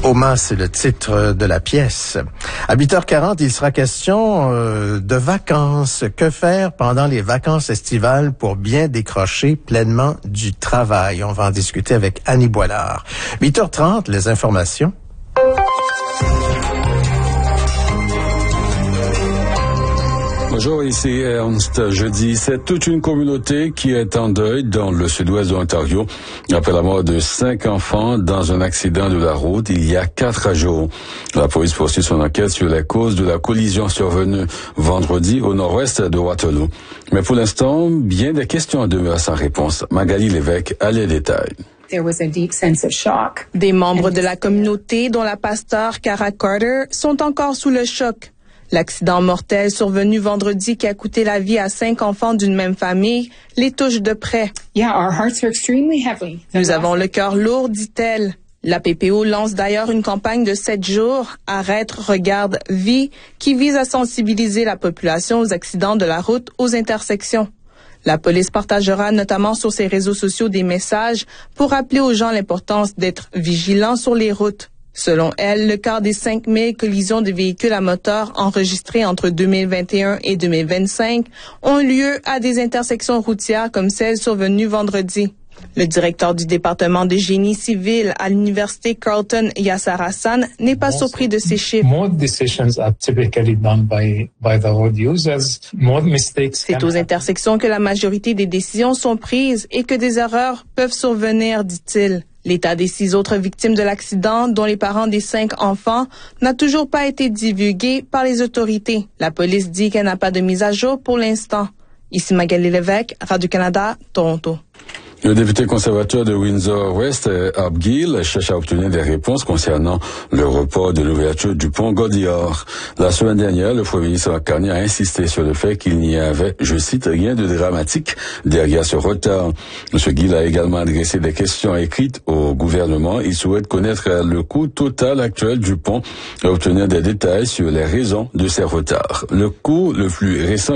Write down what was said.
Au Mans, c'est le titre de la pièce. À 8h40, il sera question de vacances. Que faire pendant les vacances estivales pour bien décrocher pleinement du travail? On va en discuter avec Annie Boilard. 8h30, les informations. Bonjour, ici Ernst. Jeudi, c'est toute une communauté qui est en deuil dans le sud-ouest de l'Ontario après la mort de 5 enfants dans un accident de la route il y a 4 jours. La police poursuit son enquête sur les causes de la collision survenue vendredi au nord-ouest de Waterloo. Mais pour l'instant, bien des questions demeurent sans réponse. Magali Lévesque a les détails. Des membres de la communauté, dont la pasteur Cara Carter, sont encore sous le choc. L'accident mortel survenu vendredi qui a coûté la vie à 5 enfants d'une même famille les touche de près. Nous avons le cœur lourd, dit-elle. La PPO lance d'ailleurs une campagne de 7 jours, Arrête, regarde, vis, qui vise à sensibiliser la population aux accidents de la route aux intersections. La police partagera notamment sur ses réseaux sociaux des messages pour rappeler aux gens l'importance d'être vigilants sur les routes. Selon elle, le quart des 5000 collisions de véhicules à moteur enregistrées entre 2021 et 2025 ont lieu à des intersections routières comme celle survenue vendredi. Le directeur du département de génie civil à l'université Carleton, Yasser Hassan, n'est pas surpris de ces chiffres. C'est aux intersections que la majorité des décisions sont prises et que des erreurs peuvent survenir, dit-il. L'état des 6 autres victimes de l'accident, dont les parents des 5 enfants, n'a toujours pas été divulgué par les autorités. La police dit qu'elle n'a pas de mise à jour pour l'instant. Ici Magali Lévesque, Radio-Canada, Toronto. Le député conservateur de Windsor-West, Art Gill, cherche à obtenir des réponses concernant le report de l'ouverture du pont Gaudiard. La semaine dernière, le Premier ministre Carney a insisté sur le fait qu'il n'y avait, je cite, rien de dramatique derrière ce retard. M. Gill a également adressé des questions écrites au gouvernement. Il souhaite connaître le coût total actuel du pont et obtenir des détails sur les raisons de ces retards. Le coût le plus récent